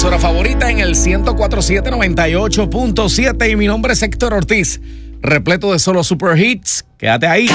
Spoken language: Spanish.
emisora favorita en el 104.7, 98.7 y mi nombre es Héctor Ortiz, repleto de solo super hits. Quédate ahí.